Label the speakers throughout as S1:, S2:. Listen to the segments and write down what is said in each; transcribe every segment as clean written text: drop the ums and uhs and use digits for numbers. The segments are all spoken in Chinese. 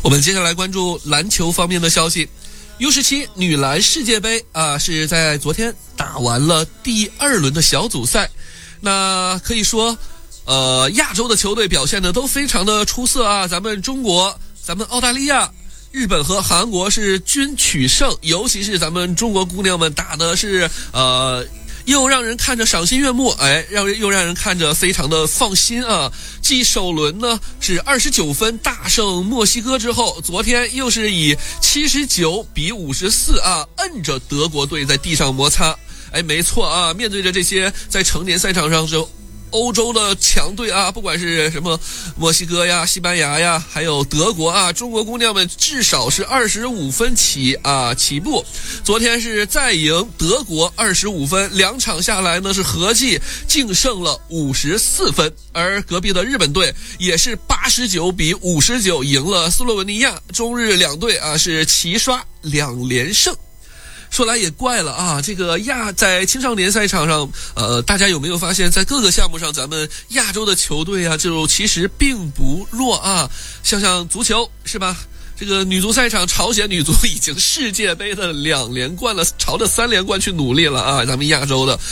S1: 我们接下来关注篮球方面的消息。U17 女篮世界杯是在昨天打完了第2轮的小组赛。那可以说亚洲的球队表现的都非常的出色啊，咱们中国、咱们澳大利亚、日本和韩国是均取胜，尤其是咱们中国姑娘们打的是又让人看着赏心悦目，又让人看着非常的放心啊。继首轮呢是29分大胜墨西哥之后，昨天又是以79比54摁着德国队在地上摩擦。没错啊，面对着这些在成年赛场上是欧洲的强队不管是什么墨西哥呀、西班牙呀，还有德国中国姑娘们至少是25分起步。昨天是再赢德国25分，2场下来呢是合计净胜了54分，而隔壁的日本队也是89比59赢了斯洛文尼亚，中日两队是齐刷2连胜。说来也怪了这个在青少年赛场上，大家有没有发现，在各个项目上，咱们亚洲的球队就其实并不弱像足球是吧？这个女足赛场，朝鲜女足已经世界杯的2连冠了，朝着3连冠去努力了咱们亚洲的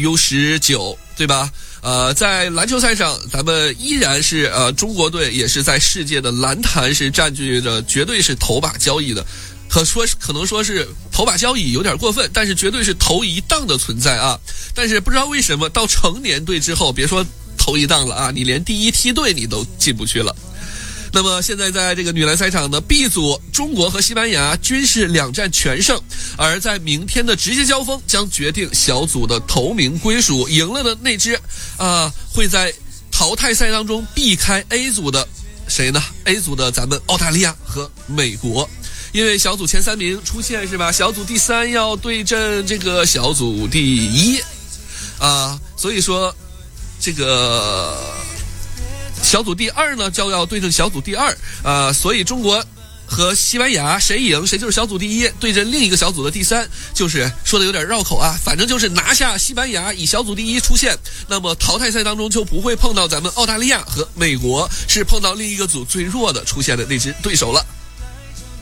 S1: U19对吧？在篮球赛上，咱们依然是中国队也是在世界的篮坛是占据着绝对是头把交椅的。可能说是头把交椅有点过分，但是绝对是头一档的存在但是不知道为什么到成年队之后，别说头一档了你连第一梯队你都进不去了。那么现在在这个女篮赛场呢 ，B 组中国和西班牙均是2战全胜，而在明天的直接交锋将决定小组的头名归属，赢了的那支会在淘汰赛当中避开 A 组的谁呢？ A 组的咱们澳大利亚和美国。因为小组前3名出现是吧？小组第3要对阵这个小组第1所以说这个小组第2呢就要对阵小组第2所以中国和西班牙谁赢谁就是小组第1，对阵另一个小组的第3，就是说的有点绕口反正就是拿下西班牙以小组第1出现，那么淘汰赛当中就不会碰到咱们澳大利亚和美国，是碰到另一个组最弱的出现的那支对手了。